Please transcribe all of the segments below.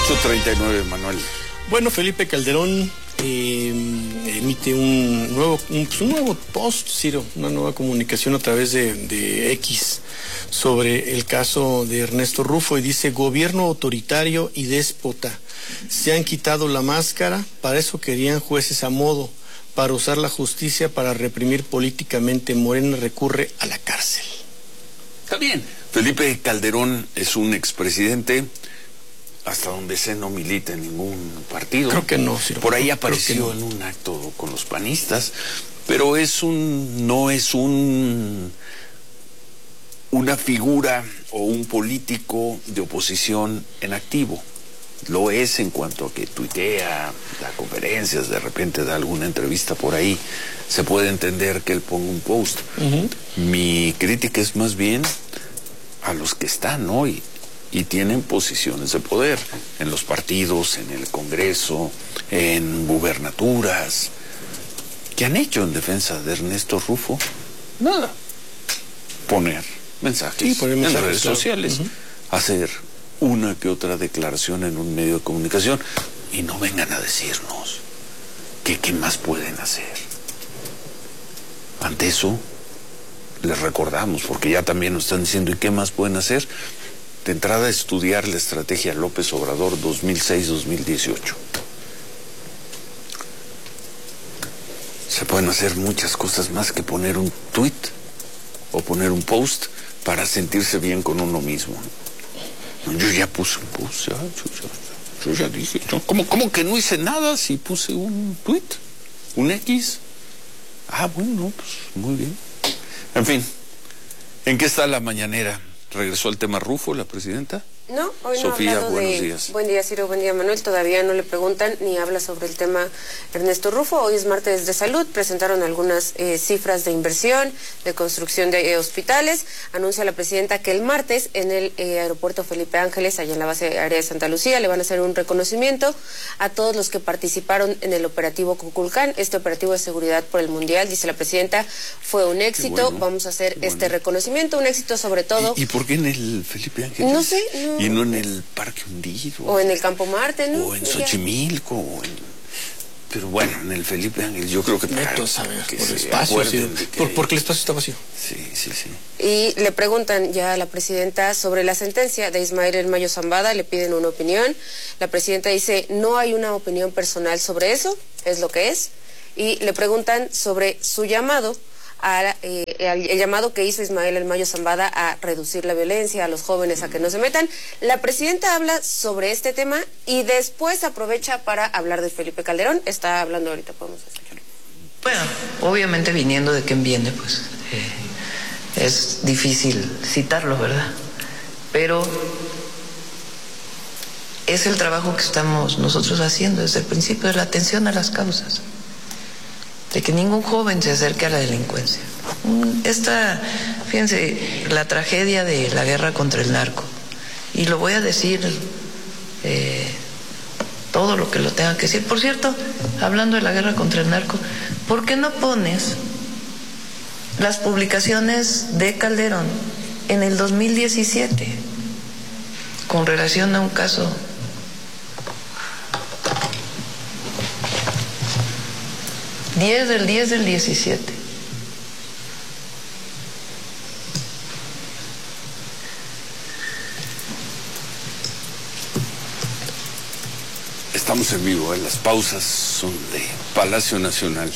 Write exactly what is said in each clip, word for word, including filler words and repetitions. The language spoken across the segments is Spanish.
Punto treinta y nueve, Manuel. Bueno, Felipe Calderón eh, emite un nuevo, un, pues un nuevo post, Ciro, una nueva comunicación a través de, de X sobre el caso de Ernesto Rufo y dice: gobierno autoritario y déspota, se han quitado la máscara, para eso querían jueces a modo, para usar la justicia para reprimir políticamente. Morena recurre a la cárcel. Está bien. Felipe Calderón es un expresidente, hasta donde sé no milita en ningún partido. Creo que no, Ciro. Por ahí apareció no. en un acto con los panistas, pero es un, no es un, una figura o un político de oposición en activo. Lo es en cuanto a que tuitea, da conferencias, de repente da alguna entrevista por ahí. Se puede entender que él ponga un post. Uh-huh. Mi crítica es más bien a los que están hoy y tienen posiciones de poder en los partidos, en el Congreso, en gubernaturas. ¿Qué han hecho en defensa de Ernesto Rufo? Nada. Poner mensajes, sí, poner mensajes en redes claro. sociales, uh-huh. hacer una que otra declaración en un medio de comunicación, y no vengan a decirnos que qué más pueden hacer. Ante eso les recordamos, porque ya también nos están diciendo, ¿y qué más pueden hacer? De entrada, estudiar la estrategia López Obrador dos mil seis a dos mil dieciocho. Se pueden hacer muchas cosas más que poner un tweet o poner un post para sentirse bien con uno mismo. Yo ya puse un post, ya, yo, ya, yo ya dije, ¿no? ¿Cómo, ¿Cómo que no hice nada si puse un tweet? ¿Un X? Ah, bueno, pues muy bien. En fin, ¿en qué está la mañanera? ¿Regresó al tema Rufo, la presidenta? No, hoy no Sofía, ha hablado buenos de... días. Buen día, Ciro, buen día, Manuel. Todavía no le preguntan ni habla sobre el tema Ernesto Rufo. Hoy es martes de salud. Presentaron algunas eh, cifras de inversión, de construcción de eh, hospitales. Anuncia la presidenta que el martes en el eh, aeropuerto Felipe Ángeles, allá en la base aérea de Santa Lucía, le van a hacer un reconocimiento a todos los que participaron en el operativo Kukulcán. Este operativo de seguridad por el Mundial, dice la presidenta, fue un éxito. Bueno, vamos a hacer este bueno. reconocimiento, un éxito sobre todo. ¿Y, ¿Y por qué en el Felipe Ángeles? No sé. No. ¿Y no en el Parque Hundido? O en el Campo Marte, ¿no? O en Xochimilco, o en... Pero bueno, en el Felipe Ángeles, yo creo que... Neto, saber, que por el espacio, sí. por, porque el espacio está vacío. Sí, sí, sí. Y le preguntan ya a la presidenta sobre la sentencia de Ismael El Mayo Zambada, le piden una opinión. La presidenta dice, no hay una opinión personal sobre eso, es lo que es. Y le preguntan sobre su llamado, a, eh, el, el llamado que hizo Ismael El Mayo Zambada a reducir la violencia, a los jóvenes a que no se metan. La presidenta habla sobre este tema y después aprovecha para hablar de Felipe Calderón. Está hablando ahorita, podemos escucharlo. Bueno, obviamente viniendo de quien viene, pues eh, es difícil citarlo, ¿verdad? Pero es el trabajo que estamos nosotros haciendo desde el principio, de la atención a las causas, de que ningún joven se acerque a la delincuencia. Esta, fíjense, la tragedia de la guerra contra el narco, y lo voy a decir eh, todo lo que lo tenga que decir. Por cierto, hablando de la guerra contra el narco, ¿por qué no pones las publicaciones de Calderón en el dos mil diecisiete con relación a un caso? diez del diez del diecisiete. Estamos en vivo, ¿eh? Las pausas son de Palacio Nacional.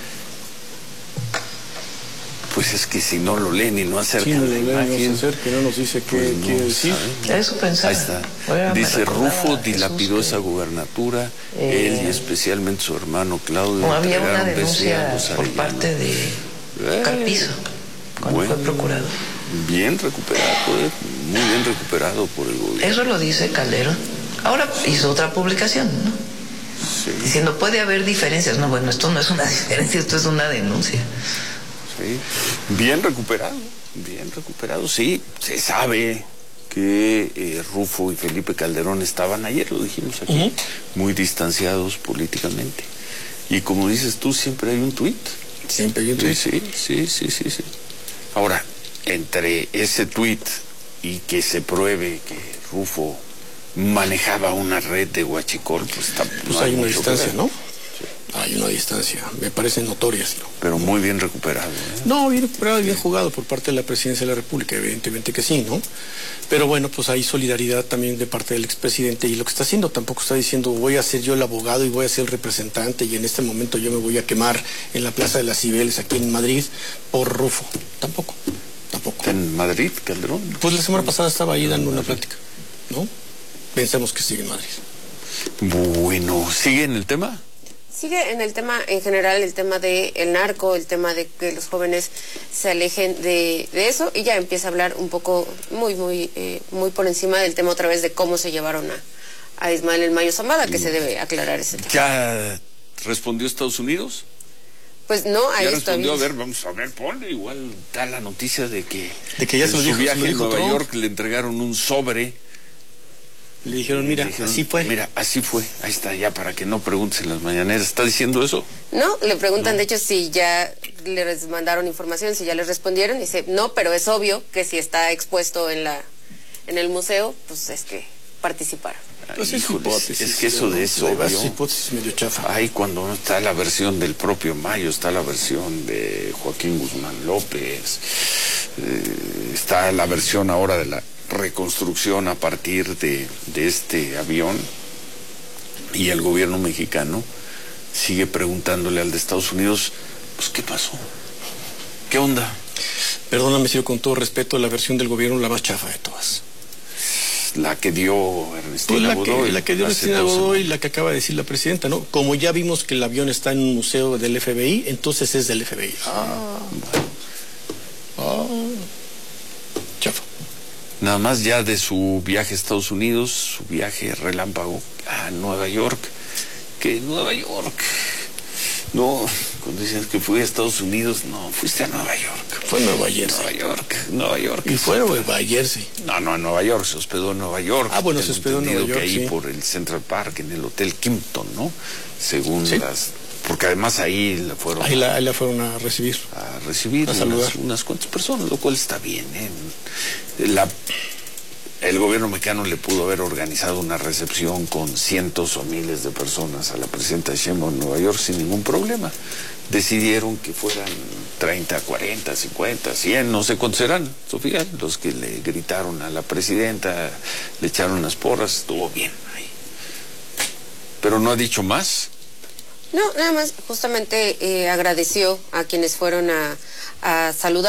Pues es que si no lo leen y no acercan sí, no la imagen, no se acerca, no nos dice qué pues no quiere decir. Eso pensaba. Ahí está. Bueno, dice Rufo dilapidó esa gubernatura, eh, él y especialmente su hermano Claudio. Había una denuncia por parte de eh, Carpizo cuando bueno, fue procurador. Bien recuperado, eh, muy bien recuperado por el gobierno. Eso lo dice Calderón. Ahora hizo otra publicación, ¿no? Sí. Diciendo, puede haber diferencias. No, bueno, esto no es una diferencia, esto es una denuncia. Sí, bien recuperado, bien recuperado, sí, se sabe que eh, Rufo y Felipe Calderón estaban ayer, lo dijimos aquí, uh-huh. muy distanciados políticamente. Y como dices tú, siempre hay un tuit. Siempre hay un tuit. Sí, sí, sí, sí, sí. Ahora, entre ese tuit y que se pruebe que Rufo manejaba una red de huachicol, pues, está, pues no hay una mucho distancia, que ver. ¿no? Hay una distancia, me parece notoria. ¿No? Pero muy bien recuperado. ¿eh? No, bien recuperado y bien jugado por parte de la Presidencia de la República, evidentemente que sí, ¿no? Pero bueno, pues hay solidaridad también de parte del expresidente y lo que está haciendo, tampoco está diciendo voy a ser yo el abogado y voy a ser el representante y en este momento yo me voy a quemar en la Plaza de las Cibeles aquí en Madrid por Rufo. Tampoco, tampoco. ¿Está en Madrid, Calderón? Pues la semana pasada estaba ahí dando una plática, ¿no? Pensemos que sigue en Madrid. Bueno, ¿sigue en el tema? Sigue en el tema, en general, el tema del narco, el tema de que los jóvenes se alejen de, de eso, y ya empieza a hablar un poco, muy, muy, eh, muy por encima del tema otra vez de cómo se llevaron a, a Ismael El Mayo Zambada, que se debe aclarar ese tema. ¿Ya respondió Estados Unidos? Pues no, a Ya esto respondió, a había- ver, vamos a ver, ponle, igual da la noticia de que, De que ya en se lo su dijo- se viaje lo en dijo Nueva Trump. York le entregaron un sobre. Le dijeron, mira, Le dijeron, así fue. Mira, así fue, ahí está, ya para que no preguntes en las mañaneras. ¿Está diciendo eso? No, le preguntan de hecho si ya les mandaron información, si ya les respondieron, y dice, no, pero es obvio que si está expuesto en la en el museo, pues es que participaron. Pues es Híjoles, hipótesis. es que eso de eso, Es obvio. hipótesis medio chafa. Ay, cuando no está la versión del propio Mayo, está la versión de Joaquín Guzmán López, eh, está la versión ahora de la reconstrucción a partir de, de este avión, y el gobierno mexicano sigue preguntándole al de Estados Unidos, pues, ¿qué pasó? ¿Qué onda? Perdóname, Ciro, con todo respeto, la versión del gobierno la más chafa de todas. La que dio Pues Ernestina la, Godoy. que, la que dio hace Ernestina dos Godoy, semanas. la que acaba de decir la presidenta, ¿no? Como ya vimos que el avión está en un museo del F B I, entonces es del F B I. Ah, ah, chafa. Nada más ya de su viaje a Estados Unidos, su viaje relámpago a Nueva York, que Nueva York, no, cuando dicen que fui a Estados Unidos, no, fuiste a Nueva York. Fue Nueva Jersey. Nueva York, Nueva York. Y fue Nueva Jersey. No, no, en Nueva York, se hospedó en Nueva York. Ah, bueno, se Tengo hospedó en Nueva entendido York, que ahí sí. por el Central Park, en el Hotel Kimpton, ¿no? Según Sí. las... Porque además ahí la fueron Ahí la, ahí la fueron a recibir. a recibir A saludar. unas, unas cuantas personas, lo cual está bien. ¿eh? La, el gobierno mexicano le pudo haber organizado una recepción con cientos o miles de personas a la presidenta Sheinbaum en Nueva York sin ningún problema. Decidieron que fueran treinta, cuarenta, cincuenta, cien, no sé cuántos serán, Sofía, los que le gritaron a la presidenta, le echaron las porras, estuvo bien ahí. Pero no ha dicho más. No, nada más, justamente eh, agradeció a quienes fueron a, a saludar.